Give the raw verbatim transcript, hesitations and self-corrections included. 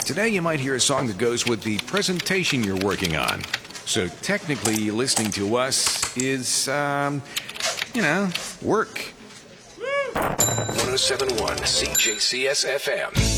Today you might hear a song that goes with the presentation you're working on. So technically, listening to us is, um, you know, work. one oh seven point one C J C S F M.